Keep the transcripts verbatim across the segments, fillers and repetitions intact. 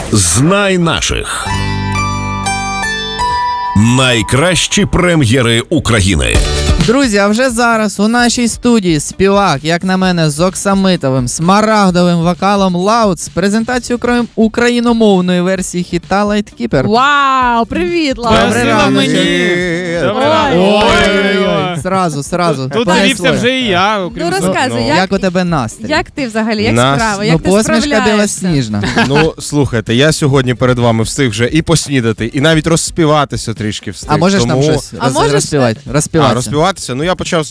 Знай наших. Найкращі прем'єри України. Друзі, а вже зараз у нашій студії співак, як на мене, з оксамитовим, смарагдовим вокалом Лаут з презентацією укра- україномовної версії хіта Lightkeeper. Вау, привіт, Лаут. Добрий ранок. Добрий ранок. Ой-ой-ой. Сразу, сразу. Тут Понесли. завівся вже і я. окрім Ну, того. розказуй, Ну, як- Як у тебе настрій? Як ти взагалі, як Нас- справа, Ну, як ти посмішка справляєшся? білосніжна. Ну, слухайте, я сьогодні перед вами встиг вже і поснідати, і навіть розспіватися трішки встиг. А можеш тому... нам щось А роз- можеш- розспівати? А, Розспіватися. розспіватися? Ну, я почав... з-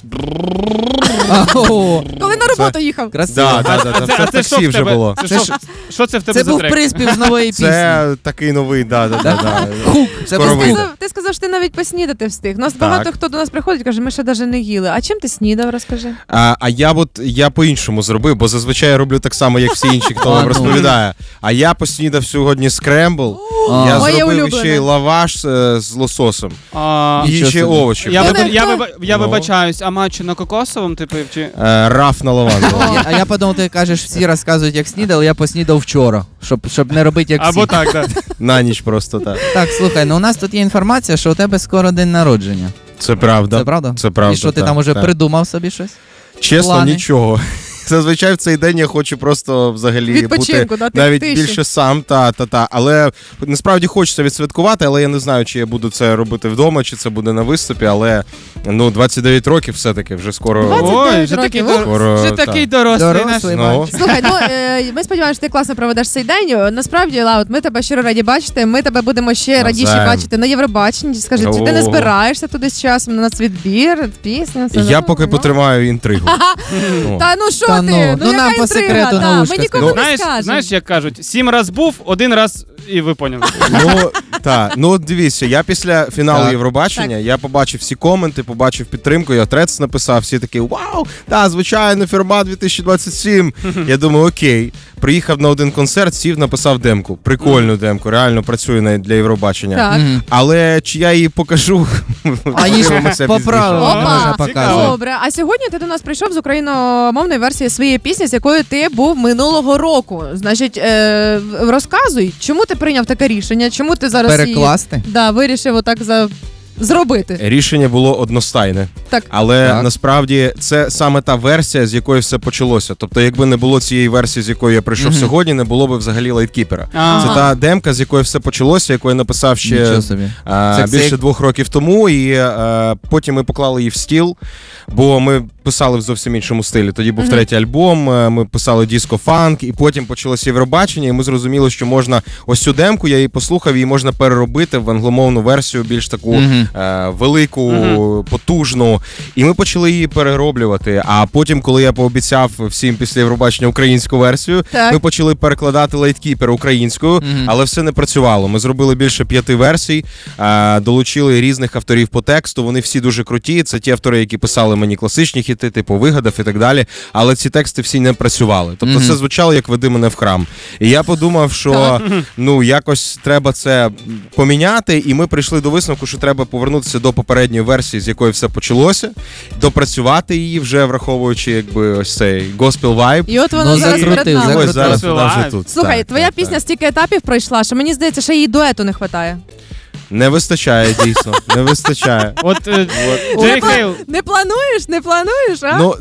О, Коли на роботу їхав. красиво. Да, да, да, А да, це, це а в це що таксі в вже тебе? було. Це Це що, що це в тебе Це за був трек? приспів з нової пісні. Це такий новий, да, да, да, да. Хук. Це Скоро був вийде. хук. Сказав- Ти сказав, що ти навіть поснідати встиг. У нас Так. багато хто до нас приходить і каже, ми ще навіть не їли. А чим ти снідав, розкажи? А, а я от я по-іншому зробив, бо зазвичай я роблю так само, як всі інші, хто А, вам ну. розповідає. А я поснідав сьогодні скрембл, А. я Моє зробив улюблене. ще й лаваш е, з лососом. А, І Нічого ще собі. овочі. я, Ти виба- не я, хто? виба- я Ну. вибачаюсь, а матчу на кокосовому ти пив чи? Е, раф на лаванду. Я- А я подумав, ти кажеш, всі розказують, як снідали, я поснідав вчора, щоб, щоб не робити, як всі. Або так, так. На ніч просто так. Так, слухай, ну у нас тут є інформація, що у тебе скоро день народження. Це правда. Це правда? Це правда. І що ти так, там уже так. придумав собі щось? Чесно, Плани? нічого. Зазвичай в цей день я хочу просто взагалі Відпочинку, бути да, ти навіть тиші. більше сам, та, та, та. Але насправді хочеться відсвяткувати, але я не знаю, чи я буду це робити вдома, чи це буде на виступі, але ну, двадцять дев'ять років все-таки вже скоро. двадцять дев'ять Ой, вже такий, років. дор- Скоро, вже так. такий дорослий наш. Дорослий. Ну, Слухай, ну е, ми сподіваємося, що ти класно проведеш цей день. Насправді, Лаут, ми тебе щиро раді бачити. Ми тебе будемо ще радіші Навзаєм. бачити на Євробаченні. Скажи, чи ти не О. збираєшся туди з часом? На нас відбір, пісня. все, я ну, поки ну. потримаю інтригу. О. Та ну що Та ти? ну, ну, яка нам по інтрига? секрету на Та, вушка Ми нікому скажи. не Знаєш, скажемо. знаєш, як кажуть, сім раз був, один раз і ви поняли. Ну, так, ну от дивіться, я після фіналу Так. Євробачення, я побачив всі коменти, побачив підтримку, я трец написав, всі такі, вау, та, звичайно, Фірма дві тисячі двадцять сім. Я думаю, окей. Приїхав на один концерт, сів, написав демку. Прикольну демку, реально працює навіть для Євробачення. Так. Мгм. Але чи я її покажу? А її ж Подивимося по пізніше. правилам не Опа, можна цікаво. показувати. Добре, а сьогодні ти до нас прийшов з україномовної версії своєї пісні, з якою ти був минулого року. Значить, е, розказуй, чому ти прийняв таке рішення? Чому ти зараз Перекласти? її да, вирішив отак за... зробити? Рішення було одностайне. Так. Але Так. насправді це саме та версія, з якої все почалося. Тобто, якби не було цієї версії, з якої я прийшов Мгм. сьогодні, не було б взагалі Лайткіпера. Ага. Це та демка, з якої все почалося, яку я написав ще Нічого собі. а, Це- це більше як- двох років тому, і а, потім ми поклали її в стіл, бо ми писали в зовсім іншому стилі. Тоді був Мгм. третій альбом, а, ми писали диско-фанк, і потім почалося Євробачення, і ми зрозуміли, що можна ось цю демку, я її послухав, її можна переробити в англомовну версію, більш таку Мгм. е, велику, Мгм. потужну. І ми почали її перероблювати. А потім, коли я пообіцяв всім після Євробачення українську версію, Так. ми почали перекладати Lightkeeper українською, Мгм. але все не працювало. Ми зробили більше п'яти версій, е, долучили різних авторів по тексту. Вони всі дуже круті. Це ті автори, які писали мені класичні хіти, типу вигадав і так далі. Але ці тексти всі не працювали. Тобто Мгм. це звучало як «Веди мене в храм». І я подумав, що ну якось треба це поміняти, і ми прийшли до висновку, що треба повернутися до попередньої версії, з якої все почалося, допрацювати її, вже враховуючи якби ось цей госпел вайб. І от вона Ну, зараз закрутив, перед нами. закрутив. Ось зараз вона вже Співає. тут. Слухай, Так, твоя так, пісня так. стільки етапів пройшла, що мені здається, що їй дуету не вистачає. Не вистачає, дійсно, не вистачає. От е, Не, Джей пла- Хейл. не плануєш, не плануєш, а? Ну,